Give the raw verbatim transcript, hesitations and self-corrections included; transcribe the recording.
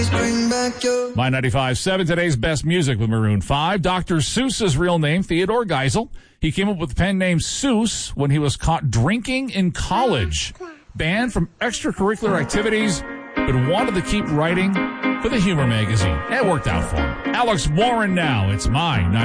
My ninety-five point seven, today's best music with Maroon five. Doctor Seuss's real name, Theodore Geisel. He came up with the pen name Seuss when he was caught drinking in college. Banned from extracurricular activities, but wanted to keep writing for the humor magazine. It worked out for him. Alex Warren now. It's my